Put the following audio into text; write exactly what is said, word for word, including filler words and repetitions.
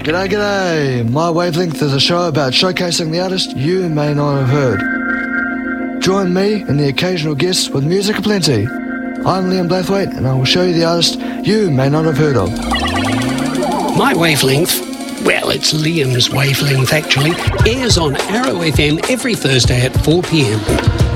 G'day, g'day. My Wavelength is a show about showcasing the artist you may not have heard. Join me and the occasional guests with music aplenty. I'm Liam Blathwaite, and I will show you the artist you may not have heard of. My Wavelength, well, it's Liam's Wavelength actually, airs on Arrow F M every Thursday at four p m.